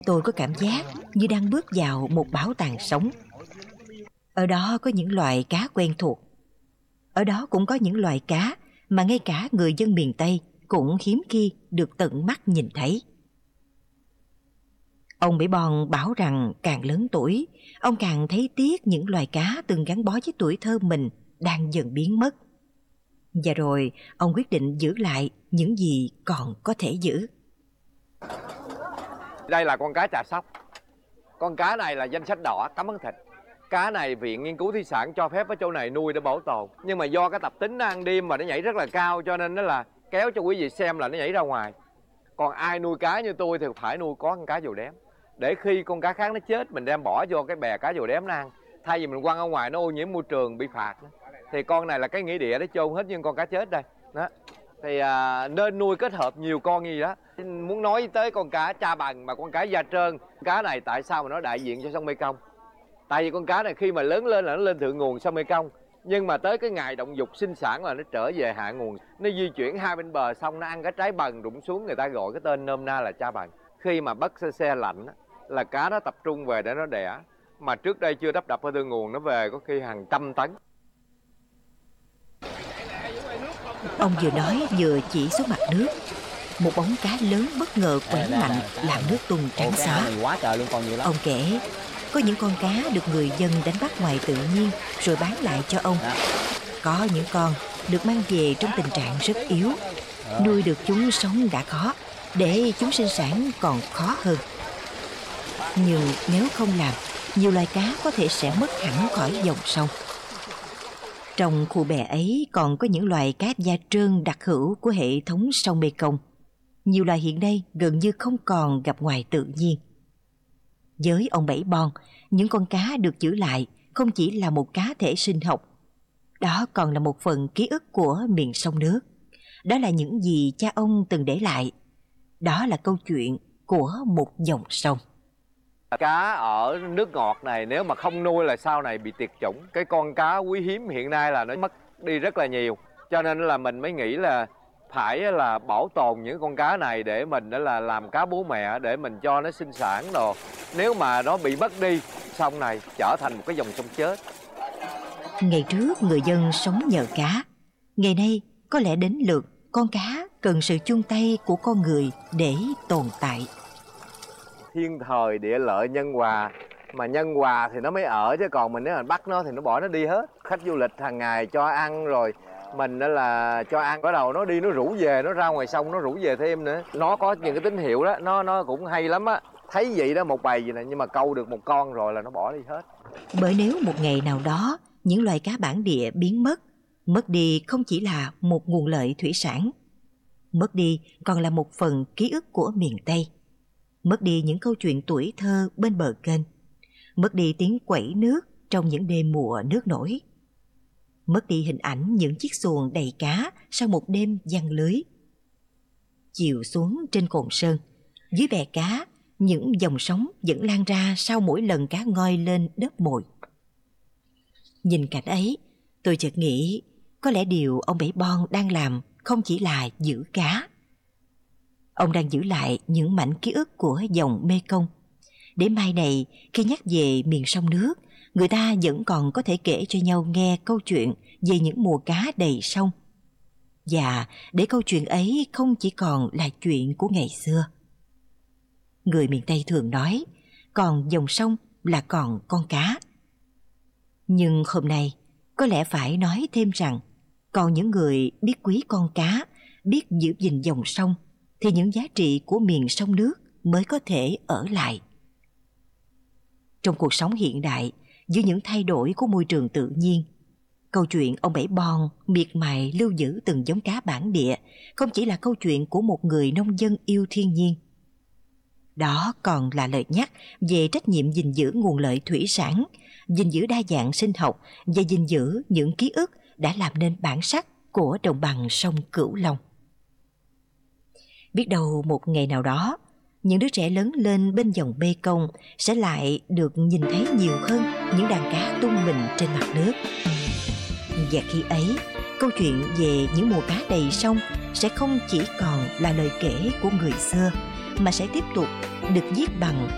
Tôi có cảm giác như đang bước vào một bảo tàng sống. Ở đó có những loài cá quen thuộc. Ở đó cũng có những loài cá mà ngay cả người dân miền Tây cũng hiếm khi được tận mắt nhìn thấy. Ông Bảy Bon bảo rằng càng lớn tuổi, ông càng thấy tiếc những loài cá từng gắn bó với tuổi thơ mình đang dần biến mất. Và rồi ông quyết định giữ lại những gì còn có thể giữ. Đây là con cá chà sóc. Con cá này là danh sách đỏ cấm ăn thịt. Cá này Viện Nghiên cứu Thủy sản cho phép ở chỗ này nuôi để bảo tồn. Nhưng mà do cái tập tính nó ăn đêm mà nó nhảy rất là cao, cho nên nó là kéo cho quý vị xem là nó nhảy ra ngoài. Còn ai nuôi cá như tôi thì phải nuôi có con cá dầu đém, để khi con cá khác nó chết mình đem bỏ vô cái bè cá dầu đém nó ăn, thay vì mình quăng ở ngoài nó ô nhiễm môi trường bị phạt. Thì con này là cái nghĩa địa, nó chôn hết những con cá chết đây đó. Thì nên nuôi kết hợp nhiều con như vậy đó. Muốn nói tới con cá Cha Bằng mà con cá da trơn. Cá này tại sao mà nó đại diện cho sông Mekong? Tại vì con cá này khi mà lớn lên là nó lên thượng nguồn sông Mekong, nhưng mà tới cái ngày động dục sinh sản là nó trở về hạ nguồn. Nó di chuyển hai bên bờ sông, nó ăn cái trái bần rụng xuống, người ta gọi cái tên nôm na là Cha Bằng. Khi mà bắt xe lạnh là cá nó tập trung về để nó đẻ, mà trước đây chưa đắp đập ở thượng nguồn, nó về có khi hàng trăm tấn. Ông vừa nói vừa chỉ xuống mặt nước. Một bóng cá lớn bất ngờ quẩy mạnh làm nước tung trắng xóa. Ông kể có những con cá được người dân đánh bắt ngoài tự nhiên rồi bán lại cho ông. Có những con được mang về trong tình trạng rất yếu. Nuôi được chúng sống đã khó, để chúng sinh sản còn khó hơn. Nhưng nếu không làm, nhiều loài cá có thể sẽ mất hẳn khỏi dòng sông. Trong khu bè ấy còn có những loài cá da trơn đặc hữu của hệ thống sông Mekong. Nhiều loài hiện nay gần như không còn gặp ngoài tự nhiên. Với ông Bảy Bon, những con cá được giữ lại không chỉ là một cá thể sinh học. Đó còn là một phần ký ức của miền sông nước. Đó là những gì cha ông từng để lại. Đó là câu chuyện của một dòng sông. Cá ở nước ngọt này nếu mà không nuôi là sau này bị tuyệt chủng. Cái con cá quý hiếm hiện nay là nó mất đi rất là nhiều. Cho nên là mình mới nghĩ là phải là bảo tồn những con cá này để mình đó là làm cá bố mẹ, để mình cho nó sinh sản đồ. Nếu mà nó bị mất đi, sông này trở thành một cái dòng sông chết. Ngày trước người dân sống nhờ cá. Ngày nay có lẽ đến lượt con cá cần sự chung tay của con người để tồn tại. Thiên thời địa lợi nhân hòa, mà nhân hòa thì nó mới ở, chứ còn mình nếu mà bắt nó thì nó bỏ nó đi hết. Khách du lịch hàng ngày cho ăn rồi mình đó là cho ăn, bắt đầu nó đi nó rủ về, nó ra ngoài sông nó rủ về thêm nữa. Nó có những cái tín hiệu đó, nó cũng hay lắm á. Thấy vậy đó, một bầy gì nè, nhưng mà câu được một con rồi là nó bỏ đi hết. Bởi nếu một ngày nào đó những loài cá bản địa biến mất đi không chỉ là một nguồn lợi thủy sản, mất đi còn là một phần ký ức của miền Tây, mất đi những câu chuyện tuổi thơ bên bờ kênh, mất đi tiếng quẩy nước trong những đêm mùa nước nổi, mất đi hình ảnh những chiếc xuồng đầy cá sau một đêm giăng lưới. Chiều xuống trên cồn sơn, dưới bè cá, những dòng sóng vẫn lan ra sau mỗi lần cá ngoi lên đớp mồi. Nhìn cảnh ấy, tôi chợt nghĩ có lẽ điều ông Bảy Bon đang làm không chỉ là giữ cá. Ông đang giữ lại những mảnh ký ức của dòng Mekong, để mai này khi nhắc về miền sông nước, người ta vẫn còn có thể kể cho nhau nghe câu chuyện về những mùa cá đầy sông. Và để câu chuyện ấy không chỉ còn là chuyện của ngày xưa. Người miền Tây thường nói, còn dòng sông là còn con cá. Nhưng hôm nay, có lẽ phải nói thêm rằng, còn những người biết quý con cá, biết giữ gìn dòng sông, thì những giá trị của miền sông nước mới có thể ở lại. Trong cuộc sống hiện đại, với những thay đổi của môi trường tự nhiên, câu chuyện ông Bảy Bon miệt mài lưu giữ từng giống cá bản địa không chỉ là câu chuyện của một người nông dân yêu thiên nhiên. Đó còn là lời nhắc về trách nhiệm gìn giữ nguồn lợi thủy sản, gìn giữ đa dạng sinh học và gìn giữ những ký ức đã làm nên bản sắc của đồng bằng sông Cửu Long. Biết đâu một ngày nào đó, những đứa trẻ lớn lên bên dòng Mekong sẽ lại được nhìn thấy nhiều hơn những đàn cá tung mình trên mặt nước. Và khi ấy, câu chuyện về những mùa cá đầy sông sẽ không chỉ còn là lời kể của người xưa, mà sẽ tiếp tục được viết bằng